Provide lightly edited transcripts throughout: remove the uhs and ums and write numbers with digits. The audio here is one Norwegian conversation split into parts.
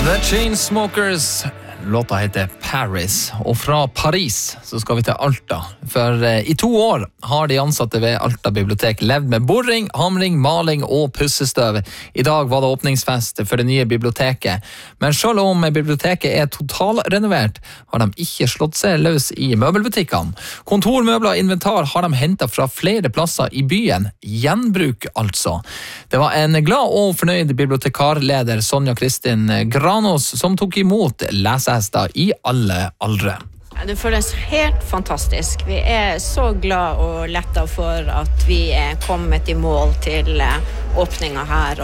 The Chainsmokers. Låta heter Paris, og fra Paris så skal vi til Alta. For i 2 år har de ansatte ved Alta bibliotek levd med boring, hamring, maling og pussestøv. I dag var det åpningsfest for det nye biblioteket. Men selv om biblioteket er totalrenovert, har de ikke slått seg løs i møbelbutikkene. Kontormøbler og inventar har de hentet fra flere plasser i byen. Gjenbruk altså. Det var en glad og fornøyd bibliotekarleder, Sonja Kristin Granos, som tok imot lesehester i alle aldre. Det føles helt fantastisk. Vi er så glad og lettet for at vi er kommet i mål til åpningen her.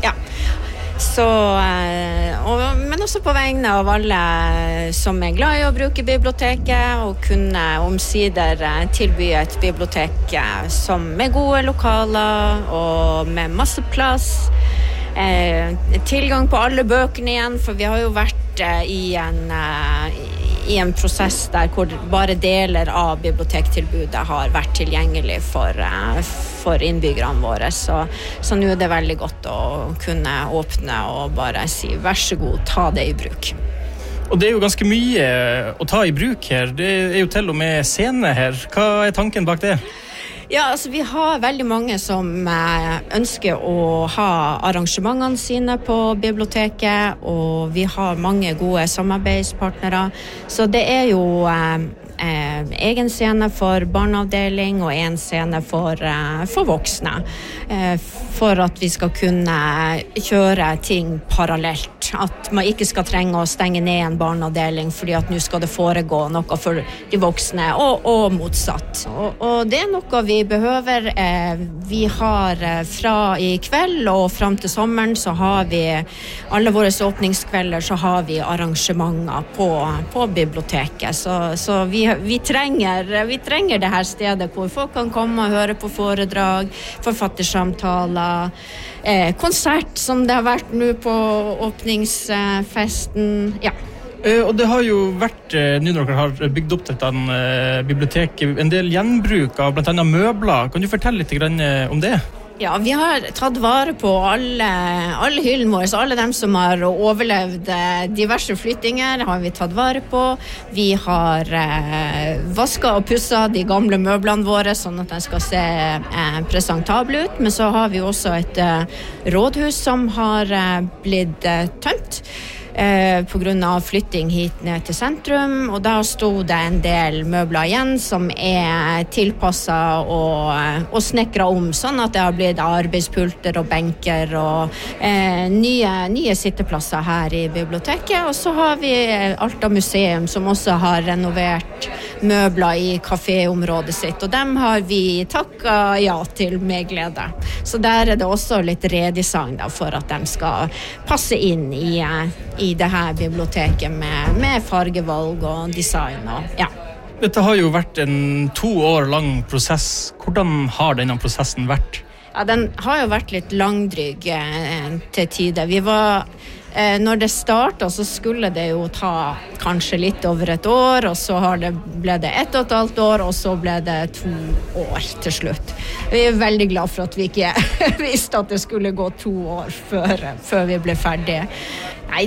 Men også på vegne av alle som er glad i å bruke biblioteket og kunne omsider tilby et bibliotek som med gode lokaler og med masse plass. Tilgang på alle bøkene igjen, for vi har jo vært i en prosess der hvor bare deler av bibliotektilbudet har vært tilgjengelig for innbyggerne våre. Så nå er det veldig godt å kunne åpne og bare si vær så god, ta det i bruk. Og det er jo ganske mye å ta i bruk her. Det er jo til og med scene her. Hva er tanken bak det? Ja, altså vi har veldig mange som ønsker å ha arrangementene sine på biblioteket, og vi har mange gode samarbeidspartnere. Så det er jo egen scene for barneavdeling og en scene for voksne, for at vi skal kunne kjøre ting parallelt. At man ikke skal trenge å stenge ned en barneavdeling fordi at nå skal det foregå noe for de voksne og motsatt. Og det er noe vi behøver. Vi har fra i kveld og frem til sommeren så har vi alle våre åpningskvelder så har vi arrangementer på biblioteket. Så vi trenger det her stedet hvor folk kan komme og høre på foredrag, forfattersamtaler, konsert som det har vært nå på åpningsfesten. Ja. Og det har jo vært, nå når dere har bygd opp dette biblioteket, en del gjenbruk av blant annet møbler. Kan du fortelle litt om det? Ja, vi har tatt vare på alle hyllene våre, alle dem som har overlevd diverse flyttinger har vi tatt vare på. Vi har vasket og pusset de gamle møblene våre, sånn at de skal se presentable ut. Men så har vi også et rådhus som har blitt tømt på grunn av flytting hit ned til sentrum, og da stod det en del møbler igjen som er tilpasset og snekret om, sånn at det har blitt arbeidspulter og benker og nye sitteplasser her i biblioteket. Og så har vi Alta museum som også har renovert møbler i kaféområdet sitt, og dem har vi takket ja til med glede. Så der er det også litt redesign da, for at de skal passe inn i det her biblioteket med fargevalg og design. Ja. Dette har jo vært en 2 år lang prosess. Hvordan har denne prosessen vært? Ja, den har jo vært litt langdryg til tider. Når det startet, så skulle det jo ta kanskje litt over 1 år, og så ble det 1,5 år, og så ble det 2 år til slutt. Vi er veldig glad for at vi ikke visste at det skulle gå 2 år før vi ble ferdige. Nei,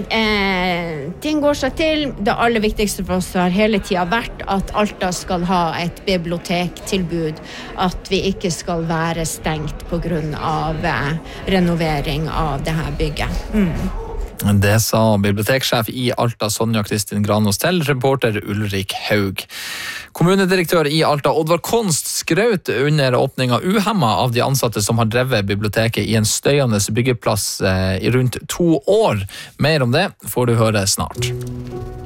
ting går seg til. Det aller viktigste for oss har hele tiden vært at Alta skal ha et bibliotektilbud, at vi ikke skal være stengt på grunn av renovering av det her bygget. Det sa biblioteksjef i Alta, Sonja Kristin Granos, til reporter Ulrik Haug. Kommunedirektør i Alta, Oddvar Konst, skrøt under åpningen uhemmet av de ansatte som har drevet biblioteket i en støyende byggeplass i rundt 2 år. Mer om det får du høre snart.